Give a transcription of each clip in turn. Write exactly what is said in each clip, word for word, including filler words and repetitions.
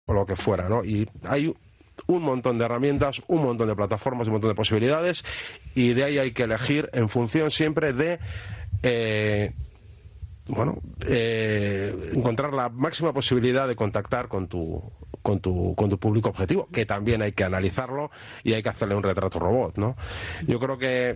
o lo que fuera, ¿no? Y hay un montón de herramientas, un montón de plataformas, un montón de posibilidades, y de ahí hay que elegir en función siempre de eh, bueno eh, encontrar la máxima posibilidad de contactar con tu con tu con tu público objetivo, que también hay que analizarlo y hay que hacerle un retrato robot, ¿no? Yo creo que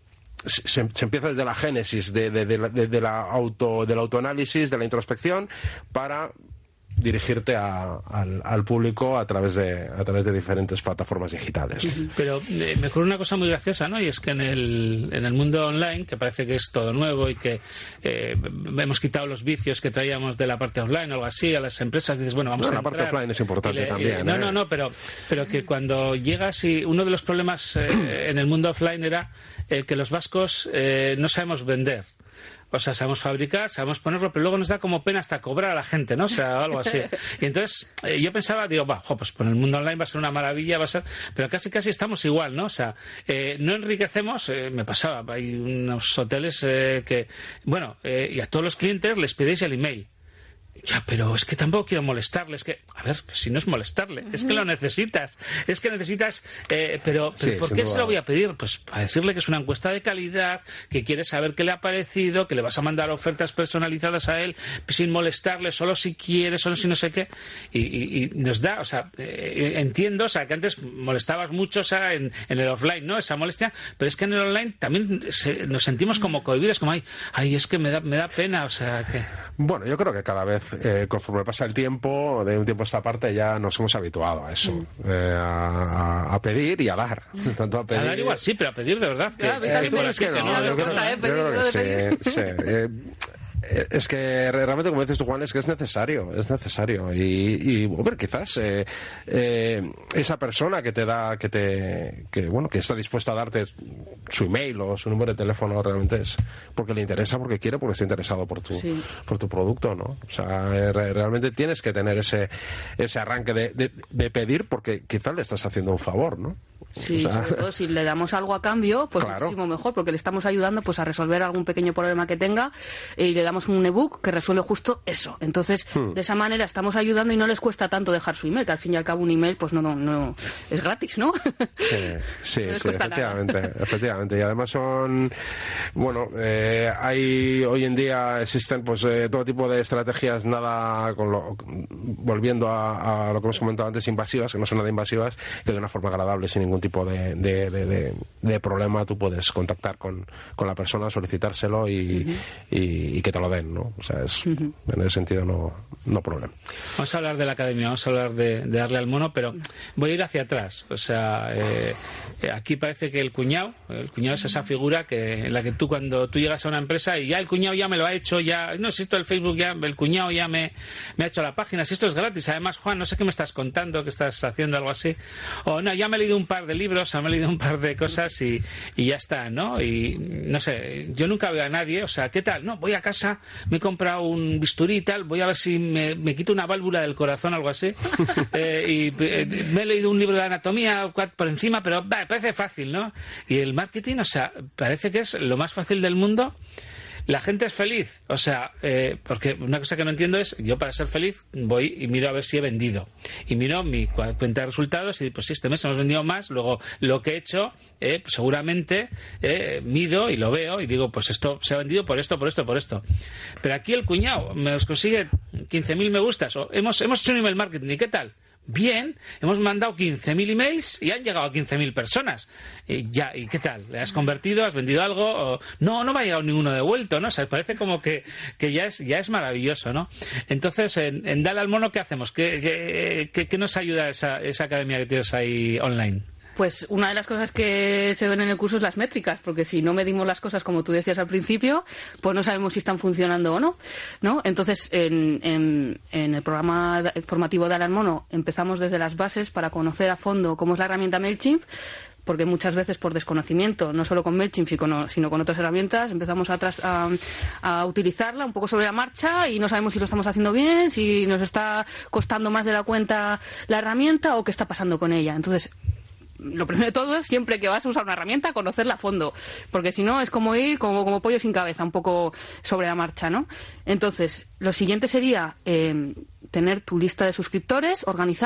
se, se empieza desde la génesis de, de, de, de, de la auto del autoanálisis, de la introspección, para dirigirte a, al, al público a través de a través de diferentes plataformas digitales. Pero eh, me ocurre una cosa muy graciosa, ¿no? Y es que en el en el mundo online, que parece que es todo nuevo y que eh, hemos quitado los vicios que traíamos de la parte offline o algo así, a las empresas dices, bueno, vamos no, a la entrar, parte offline es importante le, también. Y, no, ¿eh? no, no, pero pero que cuando llegas y uno de los problemas eh, en el mundo offline era eh, que los vascos eh, no sabemos vender. O sea, sabemos fabricar, sabemos ponerlo, pero luego nos da como pena hasta cobrar a la gente, ¿no? O sea, algo así. Y entonces eh, yo pensaba, digo, va, jo, pues por el mundo online va a ser una maravilla, va a ser... Pero casi casi estamos igual, ¿no? O sea, eh, no enriquecemos, eh, me pasaba, hay unos hoteles eh, que... Bueno, eh, y a todos los clientes les pedéis el email. Ya, pero es que tampoco quiero molestarle, es que, a ver, si no es molestarle, es que lo necesitas, es que necesitas, eh, pero, pero sí, ¿por qué se lo voy a pedir? Pues para decirle que es una encuesta de calidad, que quieres saber qué le ha parecido, que le vas a mandar ofertas personalizadas a él, sin molestarle, solo si quiere, solo si no sé qué, y, y, y nos da, o sea, eh, entiendo, o sea, que antes molestabas mucho, o sea, en, en el offline, ¿no? Esa molestia, pero es que en el online también se, nos sentimos como cohibidos, como, ay, ay, es que me da, me da pena, o sea, que... Bueno, yo creo que cada vez, eh, conforme pasa el tiempo, de un tiempo a esta parte ya nos hemos habituado a eso, mm. eh, a, a pedir y a dar. Tanto a pedir. A dar igual, sí, pero a pedir de verdad. Que, eh, eh, es que no, yo creo, yo creo que sí. sí eh, Es que realmente, como dices tú, Juan, es que es necesario, es necesario. Y, y hombre, quizás eh, eh, esa persona que te da, que te, que bueno, que está dispuesta a darte su email o su número de teléfono, realmente es porque le interesa, porque quiere, porque está interesado por tu, sí. por tu producto, ¿no? O sea, realmente tienes que tener ese, ese arranque de, de, de pedir, porque quizás le estás haciendo un favor, ¿no? Sí, o sea, sobre todo si le damos algo a cambio, pues claro. muchísimo mejor, porque le estamos ayudando pues a resolver algún pequeño problema que tenga y le damos un ebook que resuelve justo eso. Entonces, hmm. de esa manera estamos ayudando y no les cuesta tanto dejar su email, que al fin y al cabo un email pues no, no, no es gratis, ¿no? Sí, sí, no sí efectivamente, efectivamente. Y además son, bueno, eh, hay hoy en día existen pues eh, todo tipo de estrategias, nada con lo, volviendo a, a lo que hemos comentado antes, invasivas, que no son nada invasivas, que de una forma agradable, sin ningún tipo de, de, de, de, de problema, tú puedes contactar con, con la persona, solicitárselo y, uh-huh. y, y que te lo den, ¿no? O sea, es, uh-huh. en ese sentido no, no problema. Vamos a hablar de la academia, vamos a hablar de, de darle al mono, pero voy a ir hacia atrás. O sea, eh, aquí parece que el cuñado, el cuñado es esa figura que en la que tú cuando tú llegas a una empresa y ya el cuñado ya me lo ha hecho, ya, no, si esto del Facebook ya, el cuñado ya me, me ha hecho la página, si esto es gratis, además, Juan, no sé qué me estás contando, que estás haciendo algo así, o no, ya me he leído un par de libros, me he leído un par de cosas y, y ya está, ¿no? Y no sé, yo nunca veo a nadie, o sea, ¿qué tal? No, voy a casa, me he comprado un bisturí y tal, voy a ver si me, me quito una válvula del corazón, algo así, eh, y eh, me he leído un libro de anatomía por encima, pero bah, parece fácil, ¿no? Y el marketing, o sea, parece que es lo más fácil del mundo. La gente es feliz, o sea, eh, porque una cosa que no entiendo es, yo para ser feliz voy y miro a ver si he vendido. Y miro mi cuenta de resultados y pues sí, este mes hemos vendido más, luego lo que he hecho, eh, pues seguramente eh, mido y lo veo y digo, pues esto se ha vendido por esto, por esto, por esto. Pero aquí el cuñado me consigue quince mil me gustas, o hemos, hemos hecho un email marketing, ¿y qué tal? Bien, hemos mandado quince mil emails y han llegado a quince mil personas. Y ya, ¿y qué tal? ¿Le has convertido? ¿Has vendido algo? O, no, no me ha llegado ninguno devuelto, ¿no? O sea, parece como que, que ya es ya es maravilloso, ¿no? Entonces, en, en Dale al Mono, ¿qué hacemos? ¿Qué, qué, qué, qué nos ayuda esa, esa academia que tienes ahí online? Pues una de las cosas que se ven en el curso es las métricas, porque si no medimos las cosas como tú decías al principio, pues no sabemos si están funcionando o no, ¿no? Entonces, en, en, en el programa formativo de Dale al Mono empezamos desde las bases para conocer a fondo cómo es la herramienta MailChimp, porque muchas veces por desconocimiento, no solo con MailChimp, sino con otras herramientas, empezamos a, tras, a, a utilizarla un poco sobre la marcha y no sabemos si lo estamos haciendo bien, si nos está costando más de la cuenta la herramienta o qué está pasando con ella. Entonces, lo primero de todo es siempre que vas a usar una herramienta conocerla a fondo, porque si no es como ir como, como pollo sin cabeza, un poco sobre la marcha, ¿no? Entonces, lo siguiente sería eh, tener tu lista de suscriptores, organizar